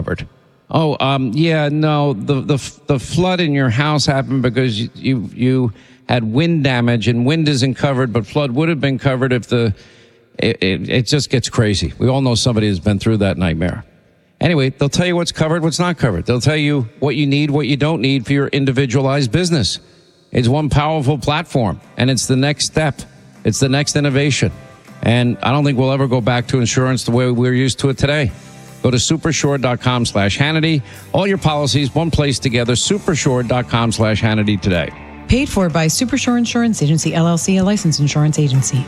covered. Oh, yeah, no, the flood in your house happened because you had wind damage, and wind isn't covered, but flood would have been covered if it just gets crazy. We all know somebody has been through that nightmare. Anyway, they'll tell you what's covered, what's not covered. They'll tell you what you need, what you don't need for your individualized business. It's one powerful platform, and it's the next step. It's the next innovation. And I don't think we'll ever go back to insurance the way we're used to it today. Go to supersure.com/Hannity. All your policies, one place together, supersure.com/Hannity today. Paid for by Supersure Insurance Agency, LLC, a licensed insurance agency.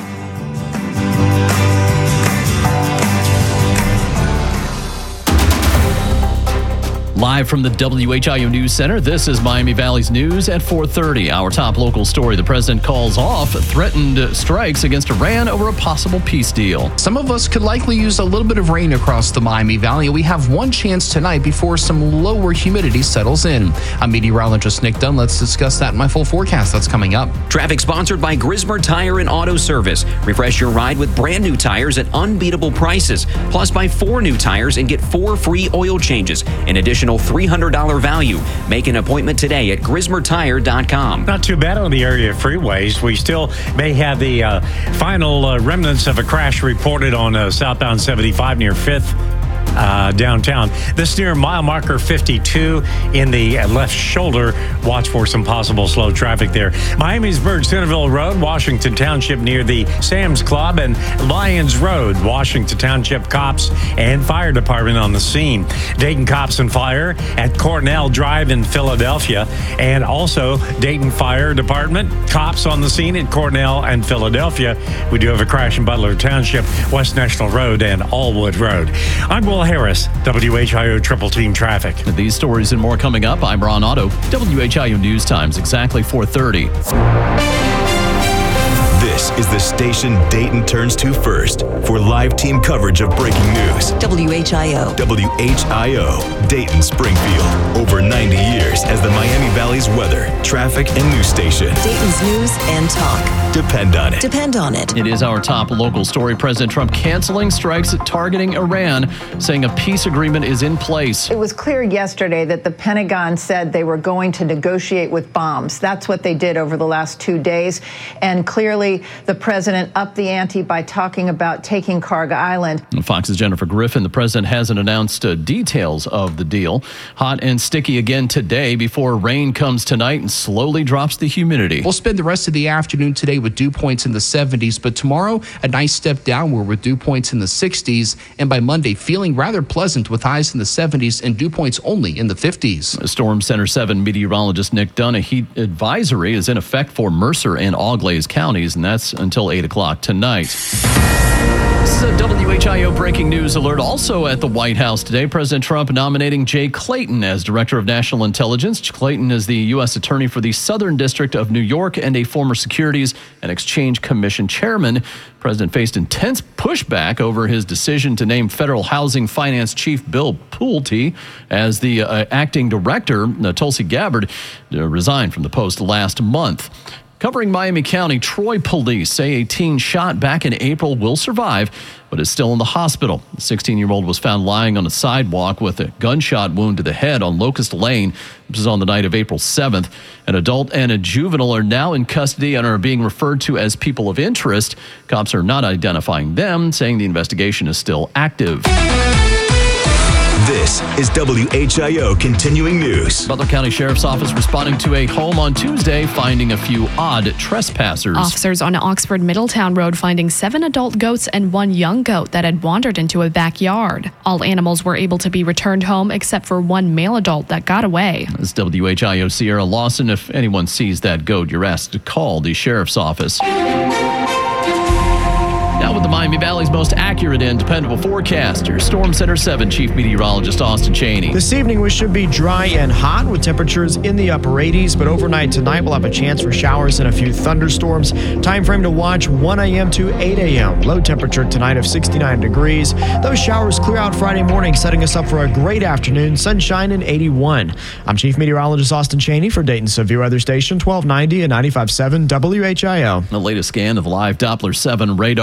Live from the WHIO News Center, this is Miami Valley's News at 4:30. Our top local story, the president calls off threatened strikes against Iran over a possible peace deal. Some of us could likely use a little bit of rain across the Miami Valley. We have one chance tonight before some lower humidity settles in. I'm meteorologist Nick Dunn. Let's discuss that in my full forecast that's coming up. Traffic sponsored by Grismer Tire and Auto Service. Refresh your ride with brand new tires at unbeatable prices. Plus, buy 4 new tires and get 4 free oil changes. An additional $300 value. Make an appointment today at GrismerTire.com. Not too bad on the area of freeways. We still may have the final remnants of a crash reported on southbound 75 near 5th. Downtown. This near mile marker 52 in the left shoulder. Watch for some possible slow traffic there. Miamisburg Centerville Road, Washington Township near the Sam's Club, and Lyons Road, Washington Township cops and fire department on the scene. Dayton cops and fire at Cornell Drive in Philadelphia, and also Dayton Fire Department cops on the scene at Cornell and Philadelphia. We do have a crash in Butler Township, West National Road and Allwood Road. I'm Will Harris, WHIO Triple Team Traffic. These stories and more coming up. I'm Ron Otto, WHIO News Times, exactly 4:30. This is the station Dayton turns to first for live team coverage of breaking news. WHIO. WHIO, Dayton Springfield. Over 90 years as the Miami Valley's weather, traffic, and news station. Dayton's news and talk. Depend on it. Depend on it. It is our top local story. President Trump canceling strikes targeting Iran, saying a peace agreement is in place. It was clear yesterday that the Pentagon said they were going to negotiate with bombs. That's what they did over the last 2 days. And clearly, the president upped the ante by talking about taking Kharg Island. Fox's Jennifer Griffin. The president hasn't announced details of the deal. Hot and sticky again today before rain comes tonight and slowly drops the humidity. We'll spend the rest of the afternoon today with dew points in the 70s, but tomorrow a nice step downward with dew points in the 60s, and by Monday feeling rather pleasant with highs in the 70s and dew points only in the 50s. Storm Center 7 meteorologist Nick Dunn. A heat advisory is in effect for Mercer and Auglaize counties, and that's until 8 o'clock tonight. This is a WHIO breaking news alert. Also at the White House today, President Trump nominating Jay Clayton as Director of National Intelligence. Clayton is the U.S. Attorney for the Southern District of New York and a former Securities and Exchange Commission chairman. The president faced intense pushback over his decision to name Federal Housing Finance Chief Bill Pulte as the acting director. Tulsi Gabbard resigned from the post last month. Covering Miami County, Troy police say a teen shot back in April will survive, but is still in the hospital. The 16-year-old was found lying on a sidewalk with a gunshot wound to the head on Locust Lane. This is on the night of April 7th. An adult and a juvenile are now in custody and are being referred to as people of interest. Cops are not identifying them, saying the investigation is still active. This is WHIO Continuing News. Butler County Sheriff's Office responding to a home on Tuesday, finding a few odd trespassers. Officers on Oxford Middletown Road finding 7 adult goats and 1 young goat that had wandered into a backyard. All animals were able to be returned home except for 1 male adult that got away. This is WHIO Sierra Lawson. If anyone sees that goat, you're asked to call the Sheriff's Office. Now with the Miami Valley's most accurate and dependable forecaster, Storm Center 7 Chief Meteorologist Austin Chaney. This evening we should be dry and hot with temperatures in the upper 80s, but overnight tonight we'll have a chance for showers and a few thunderstorms. Time frame to watch 1 a.m. to 8 a.m. Low temperature tonight of 69 degrees. Those showers clear out Friday morning, setting us up for a great afternoon. Sunshine and 81. I'm Chief Meteorologist Austin Chaney for Dayton Severe Weather Station 1290 and 95.7 WHIO. The latest scan of live Doppler 7 radar right now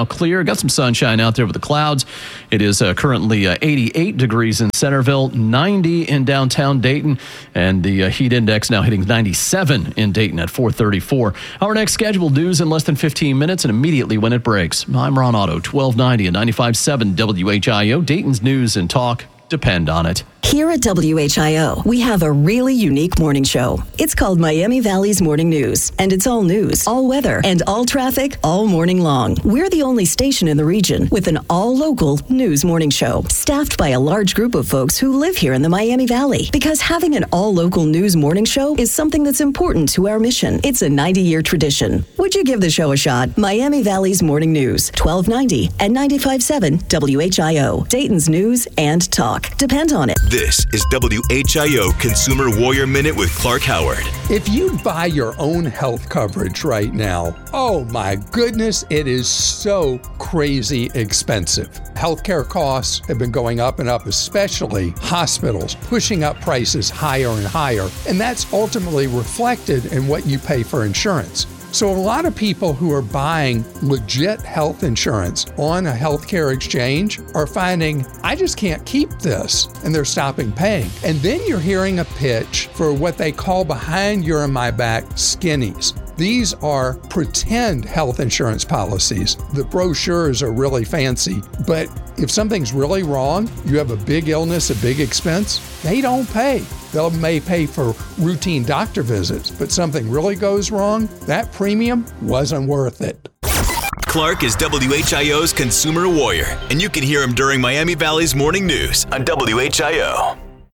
now clear. Got some sunshine out there with the clouds. It is currently 88 degrees in Centerville, 90 in downtown Dayton, and the heat index now hitting 97 in Dayton at 434. Our next scheduled news in less than 15 minutes and immediately when it breaks. I'm Ron Otto, 1290 and 95.7 WHIO. Dayton's news and talk depend on it. Here at WHIO, we have a really unique morning show. It's called Miami Valley's Morning News, and it's all news, all weather, and all traffic all morning long. We're the only station in the region with an all-local news morning show, staffed by a large group of folks who live here in the Miami Valley. Because having an all-local news morning show is something that's important to our mission. It's a 90-year tradition. Would you give the show a shot? Miami Valley's Morning News, 1290 and 95.7 WHIO. Dayton's news and talk. Depend on it. This is WHIO Consumer Warrior Minute with Clark Howard. If you buy your own health coverage right now, oh my goodness, it is so crazy expensive. Healthcare costs have been going up and up, especially hospitals, pushing up prices higher and higher. And that's ultimately reflected in what you pay for insurance. So a lot of people who are buying legit health insurance on a healthcare exchange are finding, I just can't keep this, and they're stopping paying. And then you're hearing a pitch for what they call behind your and my back skinnies. These are pretend health insurance policies. The brochures are really fancy, but if something's really wrong, you have a big illness, a big expense, they don't pay. They may pay for routine doctor visits, but something really goes wrong, that premium wasn't worth it. Clark is WHIO's Consumer Warrior, and you can hear him during Miami Valley's Morning News on WHIO.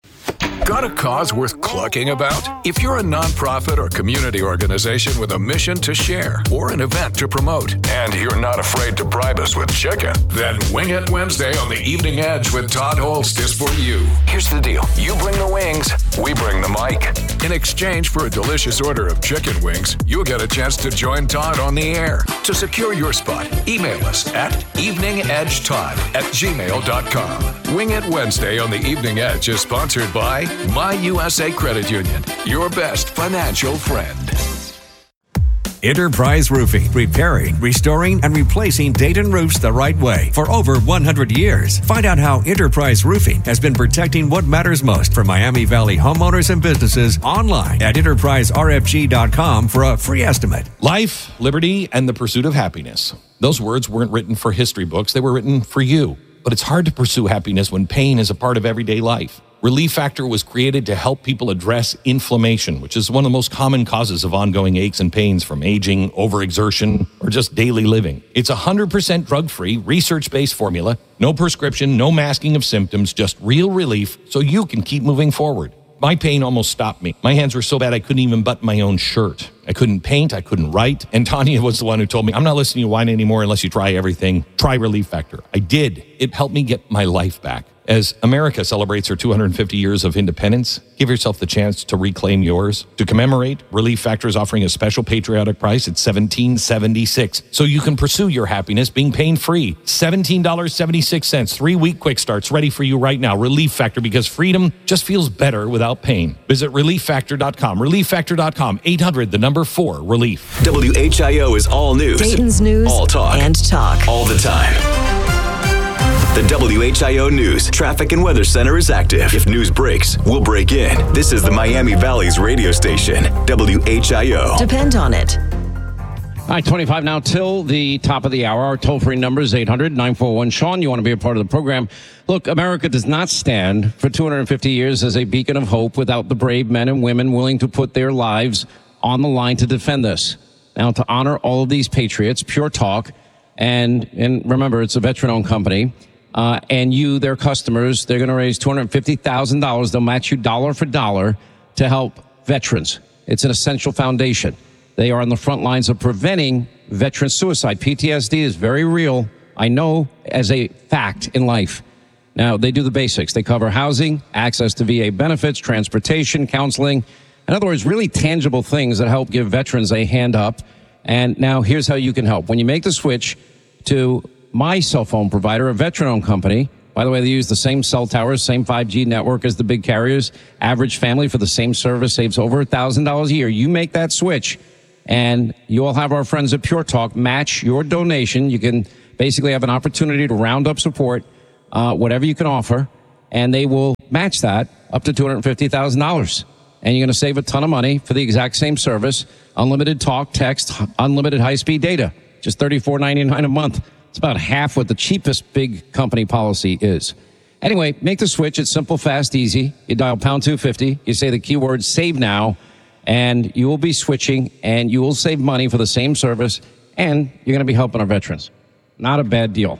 Got a cause worth clucking about? If you're a nonprofit or community organization with a mission to share or an event to promote, and you're not afraid to bribe us with chicken, then Wing It Wednesday on the Evening Edge with Todd Holst is for you. Here's the deal. You bring the wings, we bring the mic. In exchange for a delicious order of chicken wings, you'll get a chance to join Todd on the air. To secure your spot, email us at eveningedgetodd@gmail.com. Wing It Wednesday on the Evening Edge is sponsored by My USA Credit Union, your best financial friend. Enterprise Roofing, repairing, restoring, and replacing Dayton roofs the right way for over 100 years. Find out how Enterprise Roofing has been protecting what matters most for Miami Valley homeowners and businesses online at enterpriserfg.com for a free estimate. Life, liberty, and the pursuit of happiness. Those words weren't written for history books. They were written for you. But it's hard to pursue happiness when pain is a part of everyday life. Relief Factor was created to help people address inflammation, which is one of the most common causes of ongoing aches and pains from aging, overexertion, or just daily living. It's 100% drug-free, research-based formula, no prescription, no masking of symptoms, just real relief so you can keep moving forward. My pain almost stopped me. My hands were so bad I couldn't even button my own shirt. I couldn't paint, I couldn't write. And Tanya was the one who told me, I'm not listening to you whine anymore unless you try everything. Try Relief Factor. I did. It helped me get my life back. As America celebrates her 250 years of independence, give yourself the chance to reclaim yours. To commemorate, Relief Factor is offering a special patriotic price at $17.76, so you can pursue your happiness being pain-free. $17.76, 3-week quick starts ready for you right now. Relief Factor, because freedom just feels better without pain. Visit ReliefFactor.com. ReliefFactor.com. 800-4-RELIEF. WHIO is all news. Dayton's news all talk. And talk. All the time. The WHIO News Traffic and Weather Center is active. If news breaks, we'll break in. This is the Miami Valley's radio station, WHIO. Depend on it. All right, 25 now till the top of the hour. Our toll-free number is 800-941-SEAN. You want to be a part of the program. Look, America does not stand for 250 years as a beacon of hope without the brave men and women willing to put their lives on the line to defend us. Now, to honor all of these patriots, Pure Talk, and remember, it's a veteran-owned company, and you, their customers, they're going to raise $250,000. They'll match you dollar for dollar to help veterans. It's an essential foundation. They are on the front lines of preventing veteran suicide. PTSD is very real, I know, as a fact in life. Now, they do the basics. They cover housing, access to VA benefits, transportation, counseling. In other words, really tangible things that help give veterans a hand up. And now here's how you can help. When you make the switch to my cell phone provider, a veteran-owned company, by the way, they use the same cell towers, same 5G network as the big carriers. Average family for the same service saves over $1,000 a year. You make that switch, and you'll have our friends at Pure Talk match your donation. You can basically have an opportunity to round up support, whatever you can offer, and they will match that up to $250,000. And you're going to save a ton of money for the exact same service, unlimited talk, text, unlimited high-speed data, just $34.99 a month. It's about half what the cheapest big company policy is. Anyway, make the switch. It's simple, fast, easy. You dial pound 250. You say the keyword save now, and you will be switching, and you will save money for the same service, and you're going to be helping our veterans. Not a bad deal.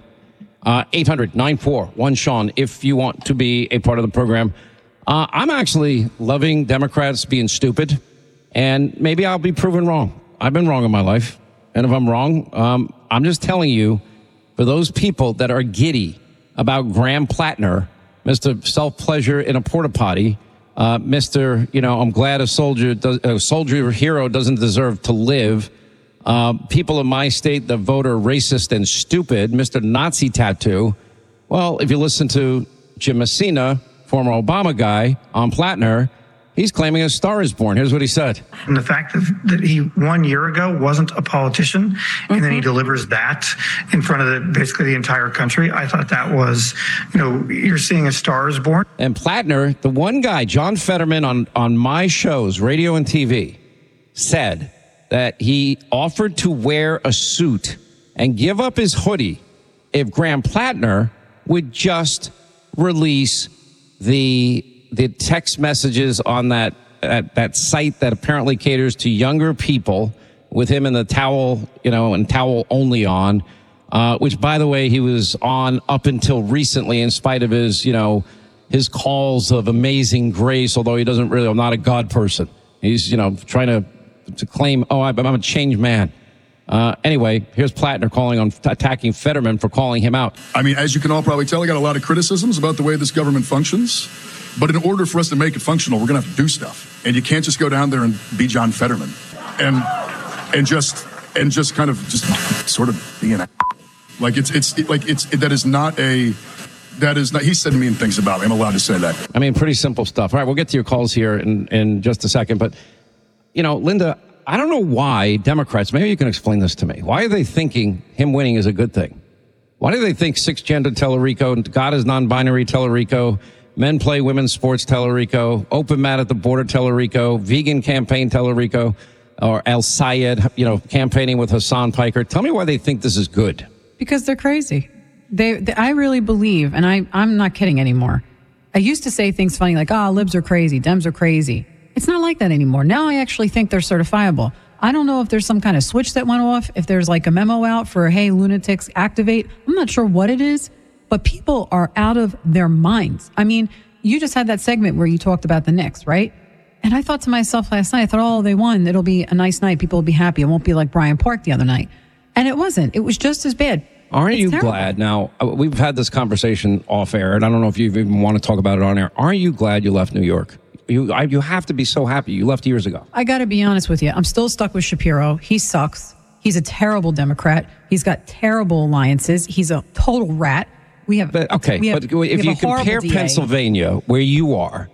800-941-SEAN if you want to be a part of the program. I'm actually loving Democrats being stupid, and maybe I'll be proven wrong. I've been wrong in my life, and if I'm wrong, I'm just telling you, for those people that are giddy about Graham Plattner, Mr. Self-Pleasure in a Porta Potty, Mr., I'm glad a soldier hero doesn't deserve to live, people in my state that vote are racist and stupid, Mr. Nazi Tattoo. Well, if you listen to Jim Messina, former Obama guy, on Plattner, he's claiming a star is born. Here's what he said. And the fact that he 1 year ago wasn't a politician, and then he delivers that in front of basically the entire country, I thought that was, you're seeing a star is born. And Plattner, the one guy, John Fetterman on my shows, radio and TV, said that he offered to wear a suit and give up his hoodie if Graham Plattner would just release the text messages on that site that apparently caters to younger people, with him in the towel, and towel only on, which, by the way, he was on up until recently, in spite of his, his calls of amazing grace, although he doesn't really, I'm not a God person. He's, trying to claim, I'm a changed man. Anyway, here's Plattner attacking Fetterman for calling him out. I mean, as you can all probably tell, I got a lot of criticisms about the way this government functions. But in order for us to make it functional, we're going to have to do stuff. And you can't just go down there and be John Fetterman and just kind of just sort of be an like that is not, he said mean things about me. I'm allowed to say that. I mean, pretty simple stuff. All right, we'll get to your calls here in just a second. But, Linda, I don't know why Democrats, maybe you can explain this to me. Why are they thinking him winning is a good thing? Why do they think cisgender Tellerico, God is non-binary Tellerico, men play women's sports Tellerico, open mat at the border Tellerico, vegan campaign Tellerico, or El Sayed, campaigning with Hassan Piker? Tell me why they think this is good. Because they're crazy. I really believe, and I'm not kidding anymore. I used to say things funny like, libs are crazy, Dems are crazy. It's not like that anymore. Now I actually think they're certifiable. I don't know if there's some kind of switch that went off, if there's like a memo out for, hey, lunatics, activate. I'm not sure what it is, but people are out of their minds. I mean, you just had that segment where you talked about the Knicks, right? And I thought to myself last night, they won. It'll be a nice night. People will be happy. It won't be like Bryant Park the other night. And it wasn't. It was just as bad. Aren't you glad? Now, we've had this conversation off air, and I don't know if you even want to talk about it on air. Aren't you glad you left New York? You have to be so happy. You left years ago. I got to be honest with you. I'm still stuck with Shapiro. He sucks. He's a terrible Democrat. He's got terrible alliances. He's a total rat. But if you compare Pennsylvania, where you are,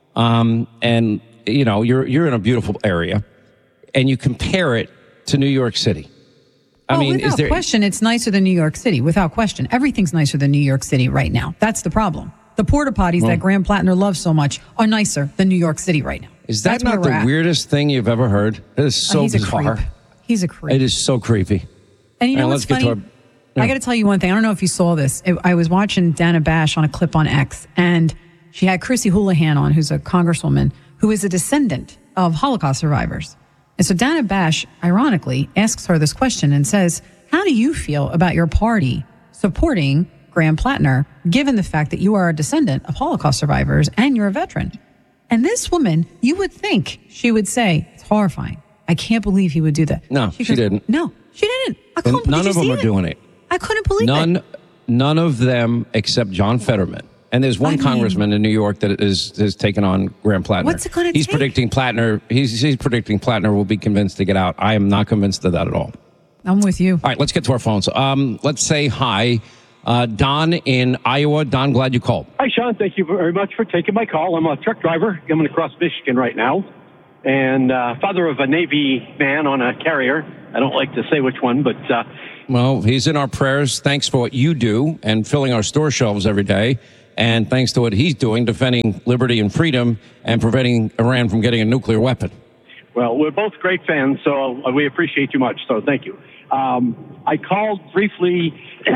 and you're in a beautiful area, and you compare it to New York City. Without question, it's nicer than New York City. Without question, everything's nicer than New York City right now. That's the problem. The porta potties that Graham Plattner loves so much are nicer than New York City right now. Is that not the weirdest thing you've ever heard? It is so bizarre. He's a creep. It is so creepy. And you know what's funny? I got to tell you one thing. I don't know if you saw this. I was watching Dana Bash on a clip on X, and she had Chrissy Houlihan on, who's a congresswoman, who is a descendant of Holocaust survivors. And so Dana Bash, ironically, asks her this question and says, how do you feel about your party supporting Graham Plattner, given the fact that you are a descendant of Holocaust survivors and you're a veteran? And this woman, you would think she would say, it's horrifying. I can't believe he would do that. No, she didn't. No, she didn't. I couldn't None of them are doing it. I couldn't believe it. None of them except John Fetterman. And there's one congressman in New York that is taken on Graham Plattner. What's it going to take? He's predicting Plattner. He's predicting Plattner will be convinced to get out. I am not convinced of that at all. I'm with you. All right, let's get to our phones. Let's say hi. Don in Iowa. Don, glad you called. Hi, Sean. Thank you very much for taking my call. I'm a truck driver coming across Michigan right now, and father of a Navy man on a carrier. I don't like to say which one, but Well, he's in our prayers. Thanks for what you do and filling our store shelves every day. And thanks to what he's doing, defending liberty and freedom and preventing Iran from getting a nuclear weapon. Well, we're both great fans, so we appreciate you much. So thank you. I called briefly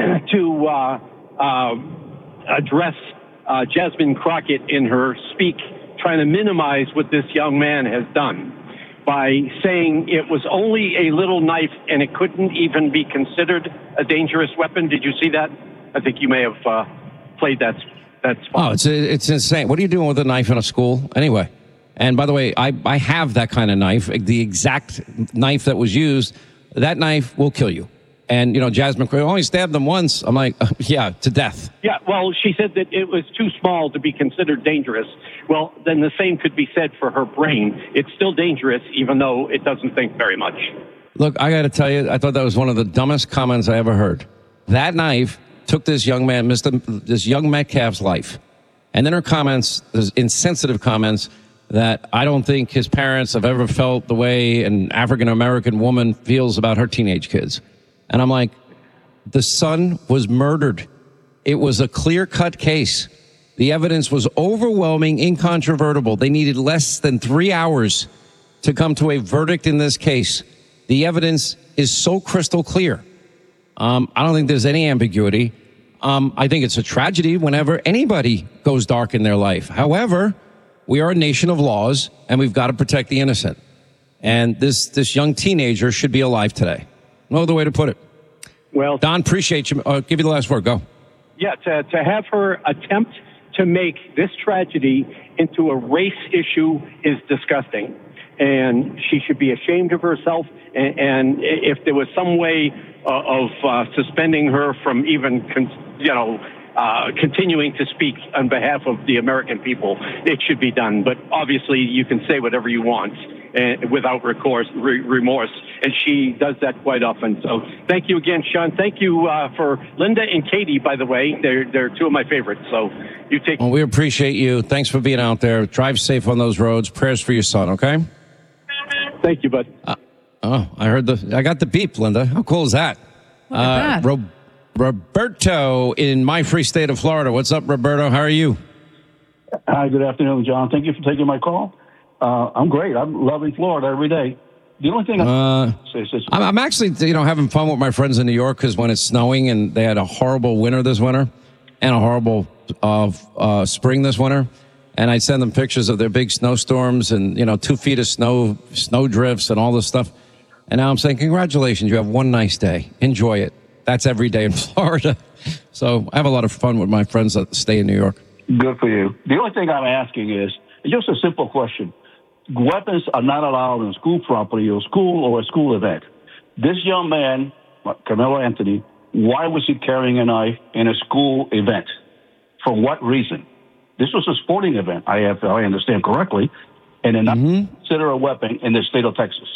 to address Jasmine Crockett in her speak, trying to minimize what this young man has done by saying it was only a little knife and it couldn't even be considered a dangerous weapon. Did you see that? I think you may have played that spot. Oh, it's insane. What are you doing with a knife in a school anyway? And by the way, I have that kind of knife, the exact knife that was used. That knife will kill you. And, Jasmine only stabbed them once. I'm like, yeah, to death. Yeah, well, she said that it was too small to be considered dangerous. Well, then the same could be said for her brain. It's still dangerous, even though it doesn't think very much. Look, I got to tell you, I thought that was one of the dumbest comments I ever heard. That knife took this young man, this young Metcalf's life. And then her comments, those insensitive comments, that I don't think his parents have ever felt the way an African-American woman feels about her teenage kids. And I'm like, the son was murdered. It was a clear-cut case. The evidence was overwhelming, incontrovertible. They needed less than 3 hours to come to a verdict in this case. The evidence is so crystal clear. I don't think there's any ambiguity. I think it's a tragedy whenever anybody goes dark in their life. However, we are a nation of laws, and we've got to protect the innocent. And this young teenager should be alive today. No other way to put it. Well, Don, appreciate you. I'll give you the last word. Go. Yeah, to have her attempt to make this tragedy into a race issue is disgusting. And she should be ashamed of herself. And if there was some way of suspending her from even, continuing to speak on behalf of the American people, it should be done. But obviously, you can say whatever you want without remorse, and she does that quite often. So thank you again, Sean. Thank you for Linda and Katie, by the way. They're two of my favorites. So you take. Well, we appreciate you. Thanks for being out there. Drive safe on those roads. Prayers for your son, okay? Thank you, bud. I got the beep, Linda. How cool is that? Look at that. Roberto in my free state of Florida. What's up, Roberto? How are you? Hi, good afternoon, John. Thank you for taking my call. I'm great. I'm loving Florida every day. The only thing I'm actually, having fun with my friends in New York because when it's snowing and they had a horrible winter this winter and a horrible spring this winter, and I send them pictures of their big snowstorms and 2 feet of snow drifts and all this stuff. And now I'm saying, congratulations, you have one nice day. Enjoy it. That's every day in Florida. So I have a lot of fun with my friends that stay in New York. Good for you. The only thing I'm asking is just a simple question. Weapons are not allowed in school property or a school event. This young man, Carmelo Anthony, why was he carrying a knife in a school event? For what reason? This was a sporting event, I understand correctly, and they're not considered a weapon in the state of Texas.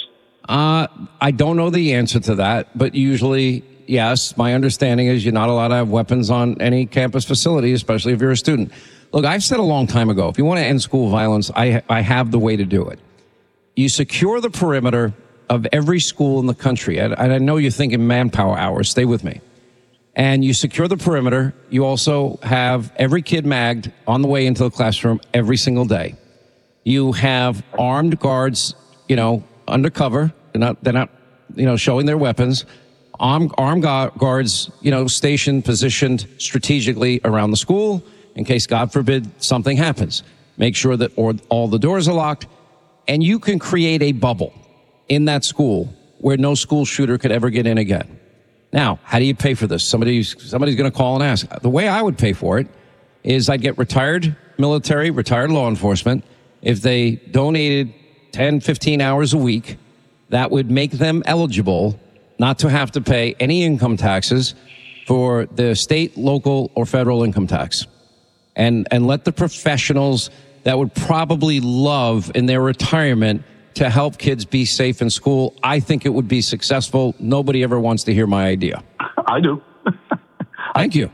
I don't know the answer to that, but usually, yes, my understanding is you're not allowed to have weapons on any campus facility, especially if you're a student. Look, I've said a long time ago, if you want to end school violence, I have the way to do it. You secure the perimeter of every school in the country. And I know you're thinking manpower hours. Stay with me. And you secure the perimeter. You also have every kid magged on the way into the classroom every single day. You have armed guards, undercover. They're not, showing their weapons. Armed guards, stationed, positioned strategically around the school in case, God forbid, something happens. Make sure that all the doors are locked. And you can create a bubble in that school where no school shooter could ever get in again. Now, how do you pay for this? Somebody's going to call and ask. The way I would pay for it is I'd get retired military, retired law enforcement. If they donated 10, 15 hours a week, that would make them eligible not to have to pay any income taxes for the state, local, or federal income tax. And let the professionals that would probably love in their retirement to help kids be safe in school. I think it would be successful. Nobody ever wants to hear my idea. I do. Thank you.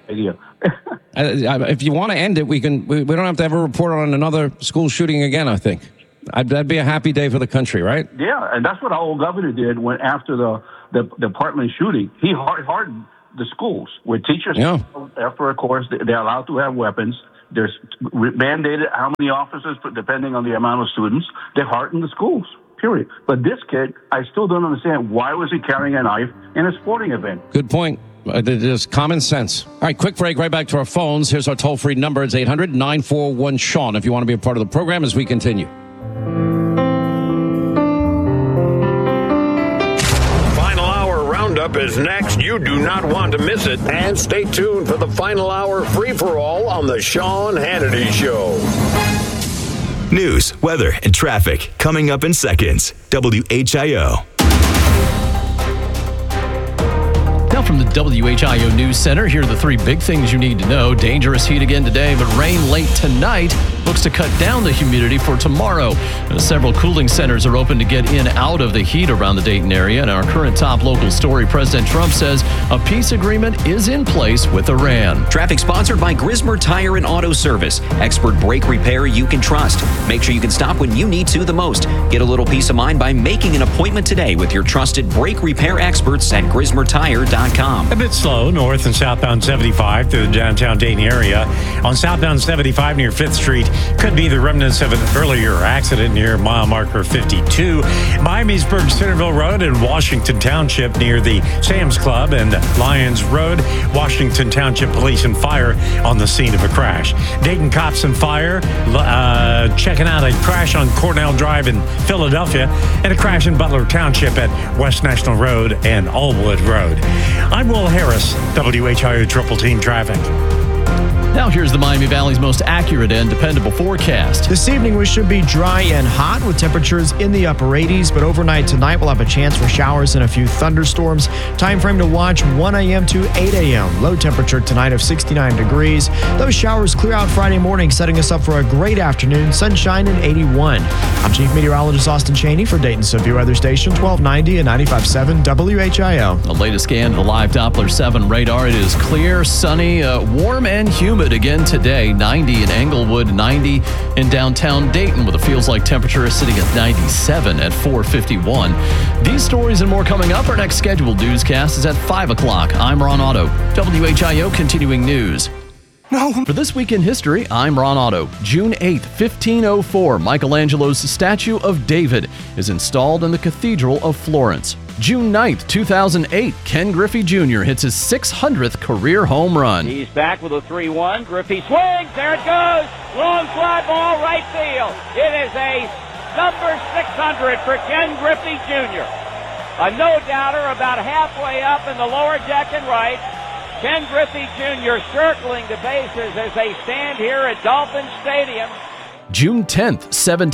If you want to end it, we don't have to ever report on another school shooting again, I think. That'd be a happy day for the country, right? Yeah, and that's what our old governor did when after the the apartment shooting, he hardened the schools where teachers, after, of course, they're allowed to have weapons. There's mandated how many officers, depending on the amount of students. They hardened the schools, period. But this kid, I still don't understand, why was he carrying a knife in a sporting event? Good point. It is common sense. All right, quick break, right back to our phones. Here's our toll-free number. It's 800-941-SEAN if you want to be a part of the program as we continue. Final Hour Roundup is next. You do not want to miss it. And stay tuned for the Final Hour free-for-all on the Sean Hannity Show. News, weather, and traffic coming up in seconds. WHIO. Now from the WHIO News Center, here are the three big things you need to know. Dangerous heat again today, but rain late tonight looks to cut down the humidity for tomorrow. Several cooling centers are open to get in out of the heat around the Dayton area. And our current top local story, President Trump says a peace agreement is in place with Iran. Traffic sponsored by Grismer Tire and Auto Service. Expert brake repair you can trust. Make sure you can stop when you need to the most. Get a little peace of mind by making an appointment today with your trusted brake repair experts at GrismerTire.com. A bit slow north and southbound 75 through the downtown Dayton area. On southbound 75 near 5th Street, could be the remnants of an earlier accident near mile marker 52. Miamisburg Centerville Road and Washington Township near the Sam's Club and Lyons Road. Washington Township Police and Fire on the scene of a crash. Dayton Cops and Fire checking out a crash on Cornell Drive in Philadelphia and a crash in Butler Township at West National Road and Allwood Road. I'm Will Harris, WHIO Triple Team Traffic. Now here's the Miami Valley's most accurate and dependable forecast. This evening we should be dry and hot with temperatures in the upper 80s, but overnight tonight we'll have a chance for showers and a few thunderstorms. Time frame to watch 1 a.m. to 8 a.m. Low temperature tonight of 69 degrees. Those showers clear out Friday morning, setting us up for a great afternoon. Sunshine and 81. I'm Chief Meteorologist Austin Cheney for Dayton Severe Weather Station 1290 and 95.7 WHIO. The latest scan of the live Doppler 7 radar. It is clear, sunny, warm and humid again today. 90 in Englewood, 90 in downtown Dayton, with a feels like temperature sitting at 97 at 4:51. These stories and more coming up. Our next scheduled newscast is at 5 o'clock. I'm Ron Otto. WHIO continuing news. No. For This Week in History, I'm Ron Otto. June 8th, 1504, Michelangelo's statue of David is installed in the Cathedral of Florence. June 9th, 2008, Ken Griffey Jr. hits his 600th career home run. He's back with a 3-1. Griffey swings. There it goes. Long fly ball, right field. It is a number 600 for Ken Griffey Jr. A no-doubter about halfway up in the lower deck and right. Ken Griffey Jr. circling the bases as they stand here at Dolphin Stadium. June 10th,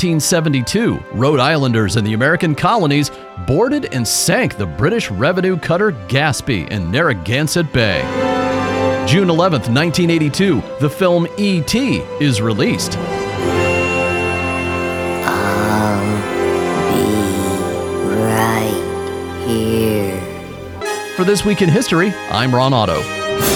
1772, Rhode Islanders and the American colonies boarded and sank the British revenue cutter Gaspee in Narragansett Bay. June 11th, 1982, the film E.T. is released. I'll be right here. For This Week in History, I'm Ron Otto.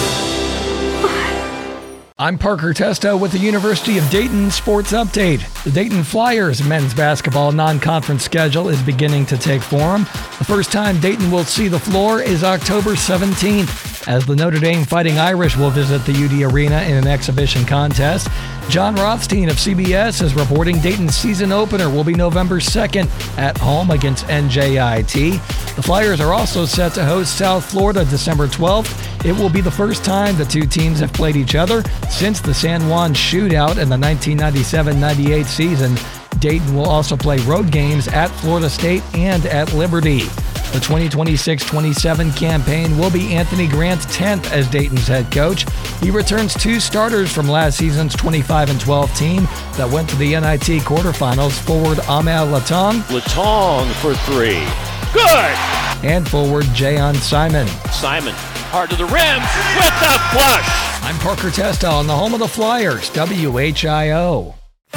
I'm Parker Testo with the University of Dayton Sports Update. The Dayton Flyers men's basketball non-conference schedule is beginning to take form. The first time Dayton will see the floor is October 17th, as the Notre Dame Fighting Irish will visit the UD Arena in an exhibition contest. John Rothstein of CBS is reporting Dayton's season opener will be November 2nd at home against NJIT. The Flyers are also set to host South Florida December 12th. It will be the first time the two teams have played each other since the San Juan shootout in the 1997-98 season. Dayton will also play road games at Florida State and at Liberty. The 2026-27 campaign will be Anthony Grant's 10th as Dayton's head coach. He returns two starters from last season's 25-12 team that went to the NIT quarterfinals. Forward Amel Latong. Latong for three. Good! And forward Jayon Simon. Simon, hard to the rim with the flush. I'm Parker Testo on the home of the Flyers, WHIO.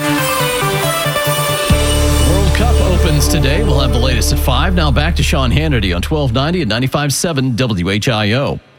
World Cup opens today. We'll have the latest at 5. Now back to Sean Hannity on 1290 and 95.7 WHIO.